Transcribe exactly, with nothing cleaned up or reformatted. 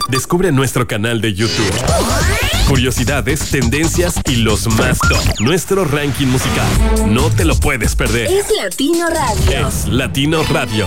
Descubre nuestro canal de YouTube. Curiosidades, tendencias y los más top. Nuestro ranking musical. No te lo puedes perder. Es Latino Radio. Es Latino Radio.